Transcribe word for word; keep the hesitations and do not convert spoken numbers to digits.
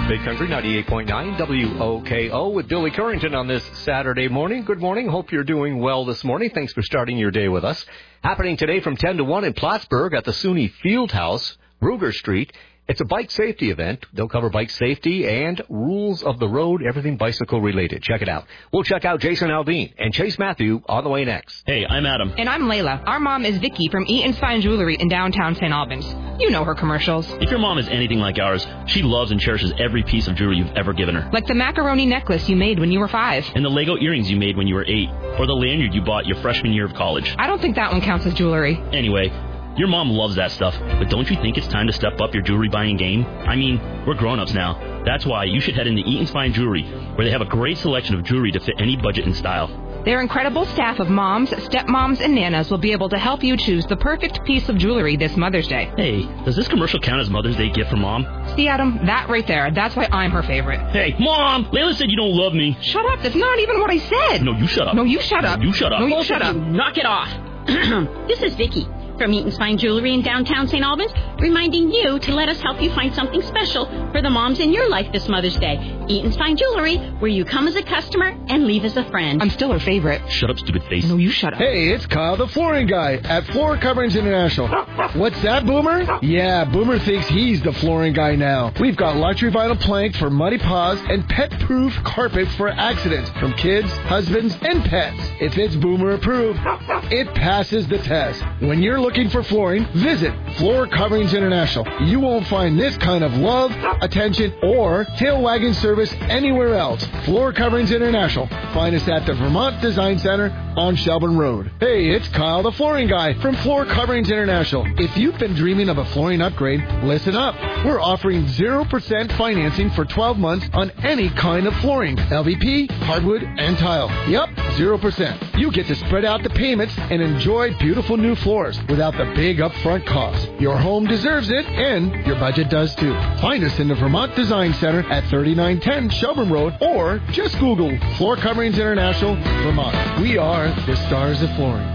Big Country ninety-eight point nine W O K O with Billy Currington on this Saturday morning. Good morning. Hope you're doing well this morning. Thanks for starting your day with us. Happening today from ten to one in Plattsburgh at the SUNY Fieldhouse, Ruger Street. It's a bike safety event. They'll cover bike safety and rules of the road, everything bicycle related. Check it out. We'll check out Jason Aldean and Chase Matthew on the way next. Hey, I'm Adam. And I'm Layla. Our mom is Vicky from Eaton's Fine Jewelry in downtown Saint Albans. You know her commercials. If your mom is anything like ours, she loves and cherishes every piece of jewelry you've ever given her. Like the macaroni necklace you made when you were five. And the Lego earrings you made when you were eight. Or the lanyard you bought your freshman year of college. I don't think that one counts as jewelry. Anyway, your mom loves that stuff, but don't you think it's time to step up your jewelry buying game? I mean, we're grown-ups now. That's why you should head into Eaton's Fine Jewelry, where they have a great selection of jewelry to fit any budget and style. Their incredible staff of moms, stepmoms, and nanas will be able to help you choose the perfect piece of jewelry this Mother's Day. Hey, does this commercial count as Mother's Day gift for Mom? See, Adam, that right there, that's why I'm her favorite. Hey, Mom! Layla said you don't love me. Shut up, that's not even what I said. No, you shut up. No, you shut up. No, you shut up. No, you Both shut of up. you, knock it off. This is Vicky from Eaton's Fine Jewelry in downtown Saint Albans, reminding you to let us help you find something special for the moms in your life this Mother's Day. Eaton's Fine Jewelry, where you come as a customer and leave as a friend. I'm still her favorite. Shut up, stupid face. No, you shut up. Hey, it's Kyle, the flooring guy at Floor Coverings International. What's that, Boomer? Yeah, Boomer thinks he's the flooring guy now. We've got luxury vinyl plank for muddy paws and pet-proof carpets for accidents from kids, husbands, and pets. If it's Boomer approved, it passes the test. When you're looking for flooring, visit Floor Coverings International. You won't find this kind of love, attention, or tail wagging service anywhere else. Floor Coverings International. Find us at the Vermont Design Center on Shelburne Road. Hey, it's Kyle, the flooring guy from Floor Coverings International. If you've been dreaming of a flooring upgrade, listen up. We're offering zero percent financing for twelve months on any kind of flooring. L V P, hardwood, and tile. Yep, zero percent. You get to spread out the payments and enjoy beautiful new floors without the big upfront costs. Your home deserves it, and your budget does too. Find us in the Vermont Design Center at thirty-nine ten Shelburne Road, or just Google Floor Coverings International, Vermont. We are the stars of flooring.